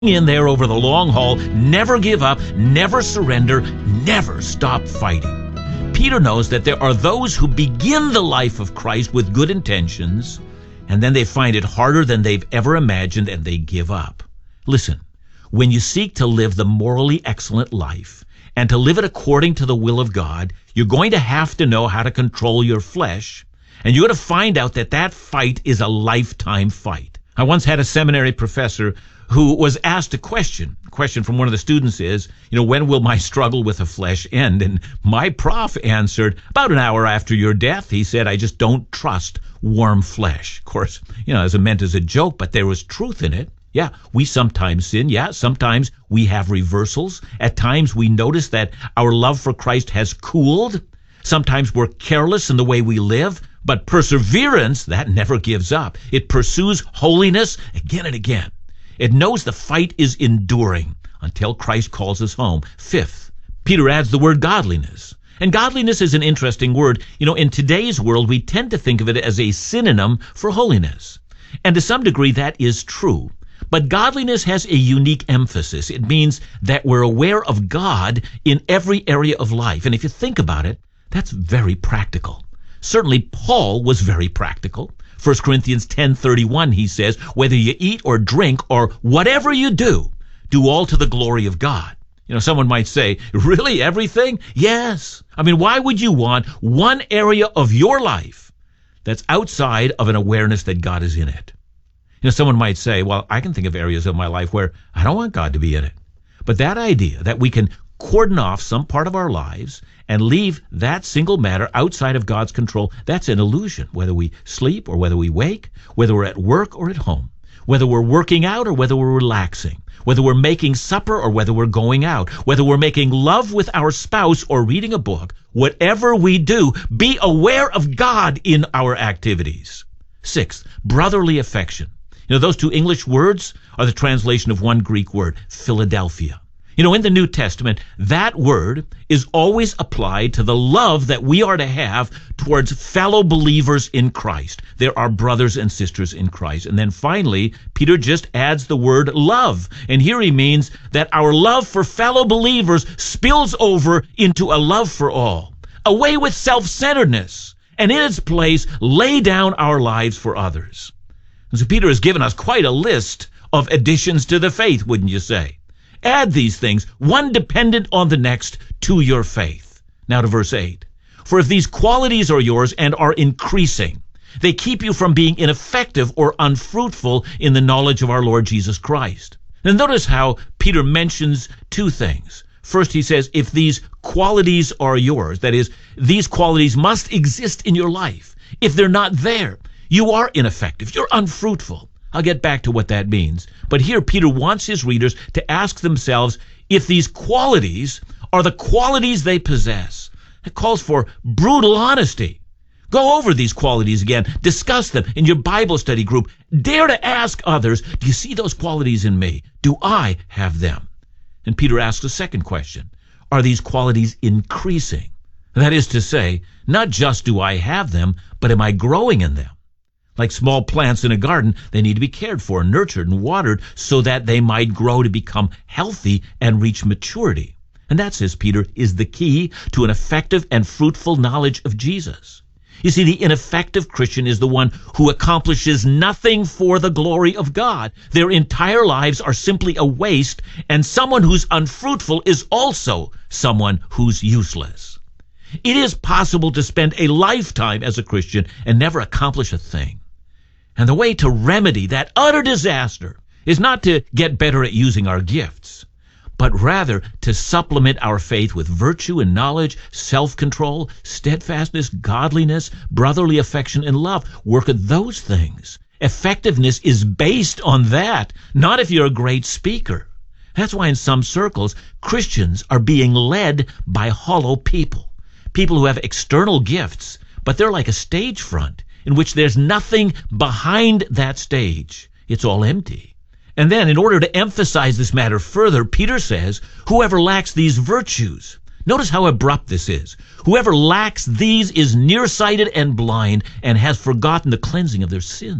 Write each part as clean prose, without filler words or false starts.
in there over the long haul, never give up, never surrender, never stop fighting. Peter knows that there are those who begin the life of Christ with good intentions, and then they find it harder than they've ever imagined, and they give up. Listen, when you seek to live the morally excellent life, and to live it according to the will of God, you're going to have to know how to control your flesh, and you're going to find out that that fight is a lifetime fight. I once had a seminary professor who was asked a question. The question from one of the students is, when will my struggle with the flesh end? And my prof answered, about an hour after your death. He said, I just don't trust warm flesh. Of course, it was meant as a joke, but there was truth in it. Yeah, we sometimes sin. Yeah, sometimes we have reversals. At times we notice that our love for Christ has cooled. Sometimes we're careless in the way we live. But perseverance, that never gives up. It pursues holiness again and again. It knows the fight is enduring until Christ calls us home. Fifth, Peter adds the word godliness. And godliness is an interesting word. In today's world, we tend to think of it as a synonym for holiness. And to some degree, that is true. But godliness has a unique emphasis. It means that we're aware of God in every area of life. And if you think about it, that's very practical. Certainly, Paul was very practical. 1 Corinthians 10:31, he says, whether you eat or drink or whatever you do all to the glory of God. Someone might say, really, everything? Yes. Why would you want one area of your life that's outside of an awareness that God is in it? Someone might say, well, I can think of areas of my life where I don't want God to be in it. But that idea that we can cordon off some part of our lives and leave that single matter outside of God's control, that's an illusion, whether we sleep or whether we wake, whether we're at work or at home, whether we're working out or whether we're relaxing, whether we're making supper or whether we're going out, whether we're making love with our spouse or reading a book, whatever we do, be aware of God in our activities. Sixth, brotherly affection. Those two English words are the translation of one Greek word, Philadelphia. In the New Testament, that word is always applied to the love that we are to have towards fellow believers in Christ. There are brothers and sisters in Christ. And then finally, Peter just adds the word love. And here he means that our love for fellow believers spills over into a love for all. Away with self-centeredness, and in its place, lay down our lives for others. And so Peter has given us quite a list of additions to the faith, wouldn't you say? Add these things, one dependent on the next, to your faith. Now to verse 8. For if these qualities are yours and are increasing, they keep you from being ineffective or unfruitful in the knowledge of our Lord Jesus Christ. Now notice how Peter mentions two things. First, he says, if these qualities are yours, that is, these qualities must exist in your life. If they're not there, you are ineffective, you're unfruitful. I'll get back to what that means. But here Peter wants his readers to ask themselves if these qualities are the qualities they possess. It calls for brutal honesty. Go over these qualities again. Discuss them in your Bible study group. Dare to ask others, do you see those qualities in me? Do I have them? And Peter asks a second question. Are these qualities increasing? That is to say, not just do I have them, but am I growing in them? Like small plants in a garden, they need to be cared for, nurtured, and watered so that they might grow to become healthy and reach maturity. And that, says Peter, is the key to an effective and fruitful knowledge of Jesus. You see, the ineffective Christian is the one who accomplishes nothing for the glory of God. Their entire lives are simply a waste, and someone who's unfruitful is also someone who's useless. It is possible to spend a lifetime as a Christian and never accomplish a thing. And the way to remedy that utter disaster is not to get better at using our gifts, but rather to supplement our faith with virtue and knowledge, self-control, steadfastness, godliness, brotherly affection, and love. Work at those things. Effectiveness is based on that, not if you're a great speaker. That's why in some circles, Christians are being led by hollow people who have external gifts, but they're like a stage front in which there's nothing behind that stage. It's all empty. And then, in order to emphasize this matter further, Peter says, whoever lacks these virtues, notice how abrupt this is. Whoever lacks these is nearsighted and blind and has forgotten the cleansing of their sins.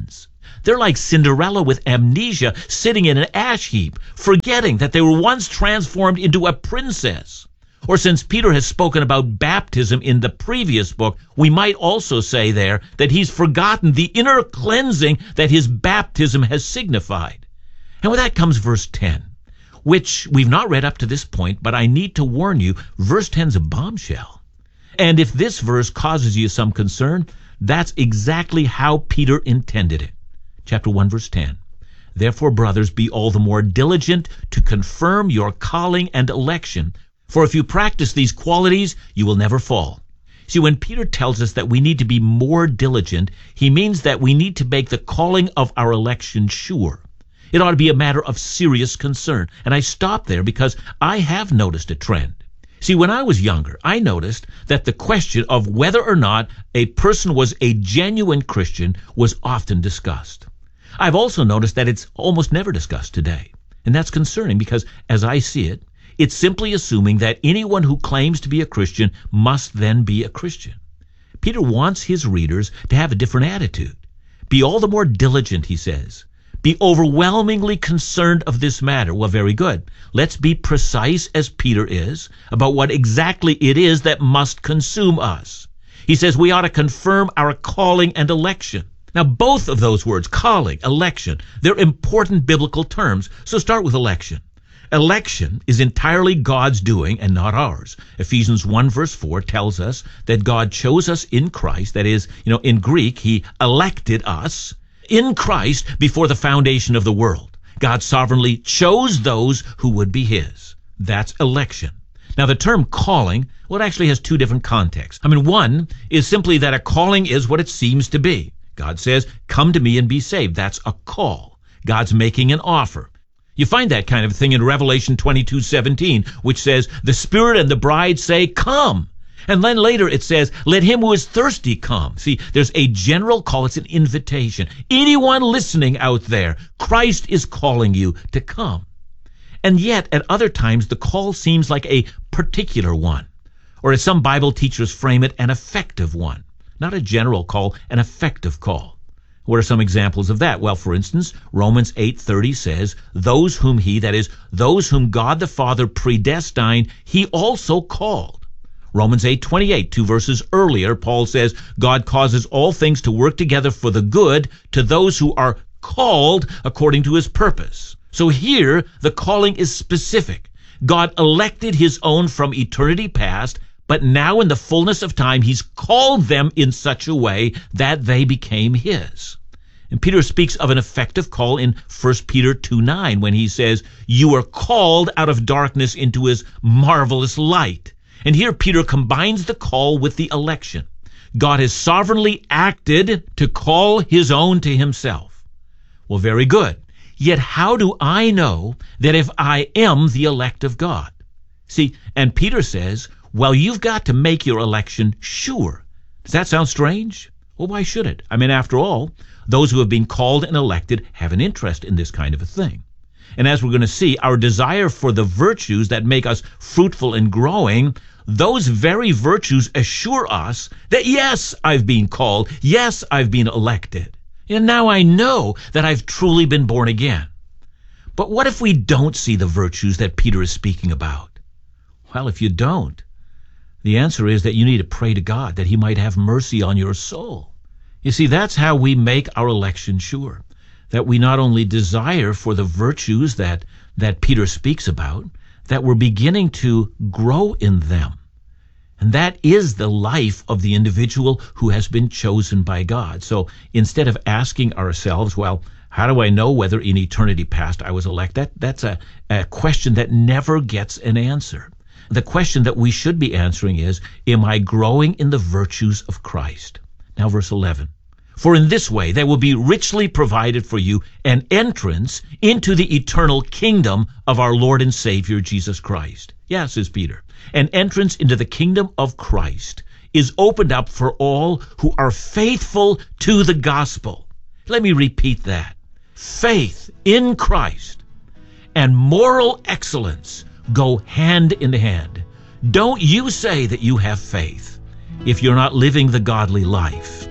They're like Cinderella with amnesia, sitting in an ash heap, forgetting that they were once transformed into a princess. Or since Peter has spoken about baptism in the previous book, we might also say there that he's forgotten the inner cleansing that his baptism has signified. And with that comes verse 10, which we've not read up to this point, but I need to warn you, verse 10's a bombshell. And if this verse causes you some concern, that's exactly how Peter intended it. Chapter 1, verse 10. Therefore, brothers, be all the more diligent to confirm your calling and election. For if you practice these qualities, you will never fall. See, when Peter tells us that we need to be more diligent, he means that we need to make the calling of our election sure. It ought to be a matter of serious concern. And I stop there because I have noticed a trend. See, when I was younger, I noticed that the question of whether or not a person was a genuine Christian was often discussed. I've also noticed that it's almost never discussed today. And that's concerning because, as I see it, it's simply assuming that anyone who claims to be a Christian must then be a Christian. Peter wants his readers to have a different attitude. Be all the more diligent, he says. Be overwhelmingly concerned of this matter. Well, very good. Let's be precise, as Peter is, about what exactly it is that must consume us. He says we ought to confirm our calling and election. Now, both of those words, calling, election, they're important biblical terms. So start with election. Election is entirely God's doing and not ours. Ephesians 1 verse 4 tells us that God chose us in Christ. That is, in Greek, he elected us in Christ before the foundation of the world. God sovereignly chose those who would be his. That's election. Now, the term calling, well, it actually has two different contexts. One is simply that a calling is what it seems to be. God says, come to me and be saved. That's a call. God's making an offer. You find that kind of thing in Revelation 22:17, which says, the Spirit and the bride say, come. And then later it says, let him who is thirsty come. See, there's a general call. It's an invitation. Anyone listening out there, Christ is calling you to come. And yet, at other times, the call seems like a particular one. Or as some Bible teachers frame it, an effective one. Not a general call, an effective call. What are some examples of that? Well, for instance, Romans 8:30 says, those whom he, that is, those whom God the Father predestined, he also called. Romans 8:28, 2 verses earlier, Paul says, God causes all things to work together for the good to those who are called according to his purpose. So here, the calling is specific. God elected his own from eternity past, but now in the fullness of time, he's called them in such a way that they became his. And Peter speaks of an effective call in 1 Peter 2:9 when he says, you are called out of darkness into his marvelous light. And here Peter combines the call with the election. God has sovereignly acted to call his own to himself. Well, very good. Yet how do I know that if I am the elect of God? See, and Peter says, well, you've got to make your election sure. Does that sound strange? Well, why should it? After all, those who have been called and elected have an interest in this kind of a thing. And as we're going to see, our desire for the virtues that make us fruitful and growing, those very virtues assure us that, yes, I've been called. Yes, I've been elected. And now I know that I've truly been born again. But what if we don't see the virtues that Peter is speaking about? Well, if you don't, the answer is that you need to pray to God that he might have mercy on your soul. You see, that's how we make our election sure, that we not only desire for the virtues that Peter speaks about, that we're beginning to grow in them. And that is the life of the individual who has been chosen by God. So instead of asking ourselves, well, how do I know whether in eternity past I was elected? That's a question that never gets an answer. The question that we should be answering is, am I growing in the virtues of Christ? Now verse 11. For in this way there will be richly provided for you an entrance into the eternal kingdom of our Lord and Savior Jesus Christ. Yeah, says Peter. An entrance into the kingdom of Christ is opened up for all who are faithful to the gospel. Let me repeat that. Faith in Christ and moral excellence go hand in hand. Don't you say that you have faith if you're not living the godly life.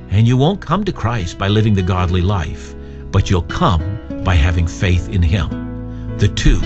And you won't come to Christ by living the godly life, but you'll come by having faith in Him. The two